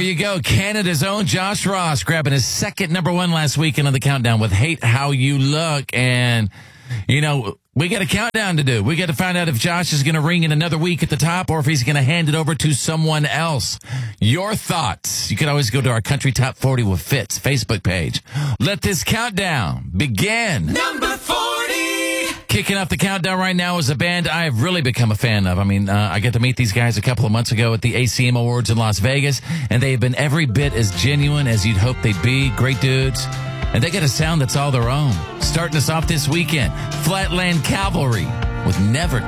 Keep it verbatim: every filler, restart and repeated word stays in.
you go. Canada's own Josh Ross grabbing his second number one last weekend on the countdown with Hate How You Look. And, you know, we got a countdown to do. We got to find out if Josh is going to ring in another week at the top or if he's going to hand it over to someone else. Your thoughts. You can always go to our Country Top forty with Fitz Facebook page. Let this countdown begin. Number forty. Kicking off the countdown right now is a band I've really become a fan of. I mean, uh, I got to meet these guys a couple of months ago at the A C M Awards in Las Vegas, and they've been every bit as genuine as you'd hope they'd be. Great dudes. And they got a sound that's all their own. Starting us off this weekend, Flatland Cavalry with Never